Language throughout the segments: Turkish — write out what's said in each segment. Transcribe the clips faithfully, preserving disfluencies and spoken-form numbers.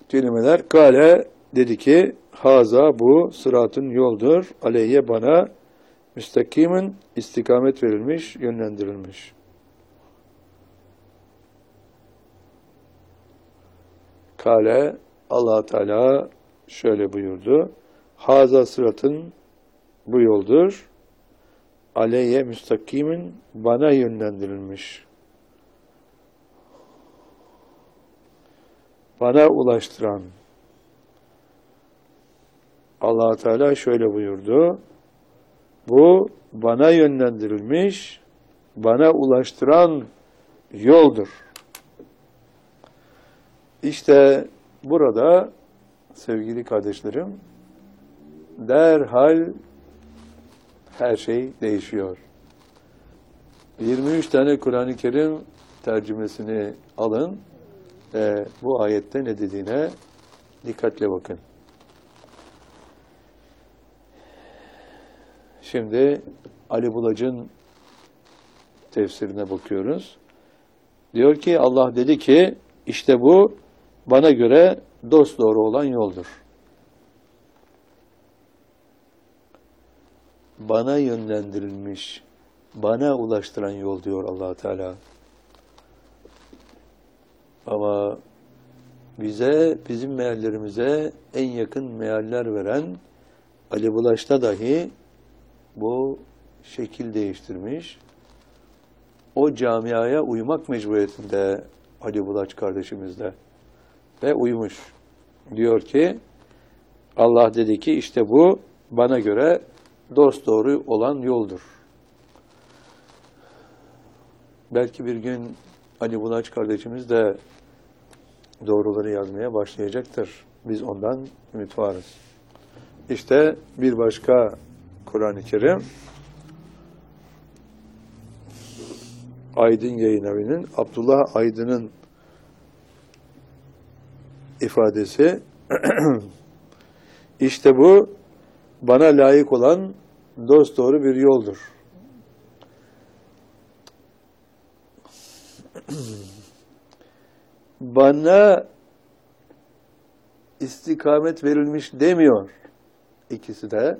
kelimeler. Kale dedi ki haza bu sıratın yoldur. Aleyye bana müstakimin istikamet verilmiş, yönlendirilmiş. Kale Allah Teala şöyle buyurdu. Haza sıratın bu yoldur. Aleyye müstakimin bana yönlendirilmiş. Bana ulaştıran. Allah Teala şöyle buyurdu. Bu bana yönlendirilmiş, bana ulaştıran yoldur. İşte burada sevgili kardeşlerim, derhal her şey değişiyor. yirmi üç tane Kur'an-ı Kerim tercümesini alın ve bu ayette ne dediğine dikkatle bakın. Şimdi Ali Bulac'ın tefsirine bakıyoruz. Diyor ki Allah dedi ki işte bu bana göre dosdoğru olan yoldur. Bana yönlendirilmiş, bana ulaştıran yol diyor Allah Teala. Ama bize, bizim meallerimize en yakın mealler veren Ali Bulaş'ta dahi bu şekil değiştirmiş. O camiaya uymak mecburiyetinde Ali Bulaç kardeşimiz de ve uymuş. Diyor ki Allah dedi ki işte bu bana göre dosdoğru olan yoldur. Belki bir gün Ali Bulaç kardeşimiz de doğruları yazmaya başlayacaktır. Biz ondan ümit varız. İşte bir başka Kur'an-ı Kerim Aydın Yayınevi'nin Abdullah Aydın'ın ifadesi işte bu bana layık olan dosdoğru bir yoldur. Bana istikamet verilmiş demiyor. İkisi de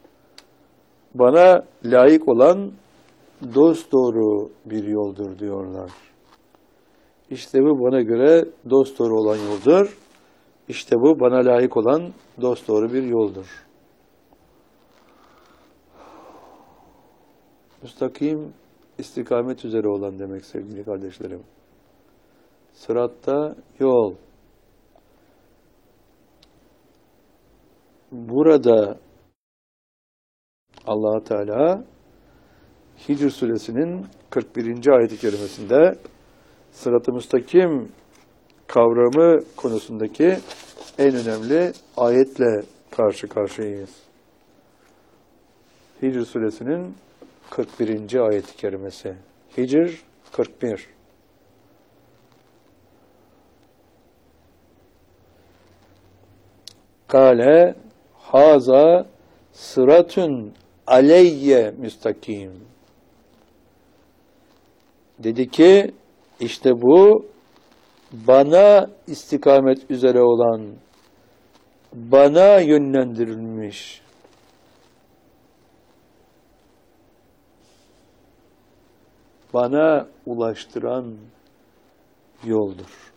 bana layık olan dosdoğru bir yoldur diyorlar. İşte bu bana göre dosdoğru olan yoldur. İşte bu bana layık olan dosdoğru bir yoldur. Müstakim, istikamet üzere olan demek sevgili kardeşlerim. Sıratta yol. Burada Allah Teala Hicr suresinin kırk birinci ayet-i kerimesinde sırat-ı müstakim kavramı konusundaki en önemli ayetle karşı karşıyayız. Hicr suresinin kırk birinci ayet-i kerimesi. Hicr kırk bir. Kale haza sıratun aleyye müstakim. Dedi ki işte bu bana istikamet üzere olan, bana yönlendirilmiş, bana ulaştıran yoldur.